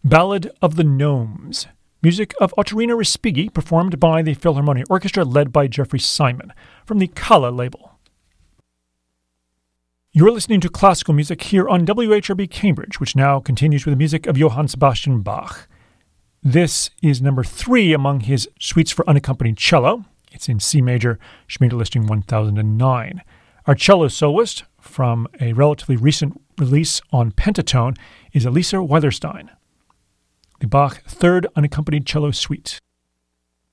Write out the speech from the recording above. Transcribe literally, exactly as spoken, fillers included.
Ballad of the Gnomes, music of Ottorino Respighi, performed by the Philharmonic Orchestra led by Jeffrey Simon, from the Kala label. You're listening to classical music here on W H R B Cambridge, which now continues with the music of Johann Sebastian Bach. This is number three among his suites for unaccompanied cello. It's in C major, Schmieder listing one thousand nine. Our cello soloist, from a relatively recent release on Pentatone, is Elisa Weilerstein. The Bach Third Unaccompanied Cello Suite.